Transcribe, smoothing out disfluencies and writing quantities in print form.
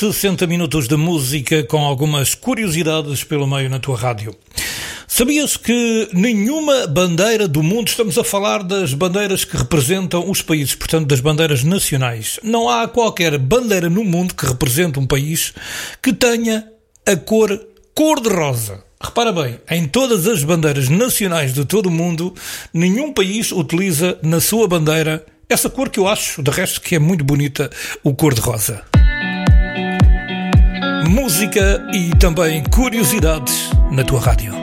60 minutos de música com algumas curiosidades pelo meio na tua rádio. Sabias que nenhuma bandeira do mundo, estamos a falar das bandeiras que representam os países, portanto das bandeiras nacionais, não há qualquer bandeira no mundo que represente um país que tenha a cor-de-rosa. Repara bem, em todas as bandeiras nacionais de todo o mundo, nenhum país utiliza na sua bandeira essa cor que eu acho, de resto, que é muito bonita, o cor-de-rosa. Música e também curiosidades na tua rádio.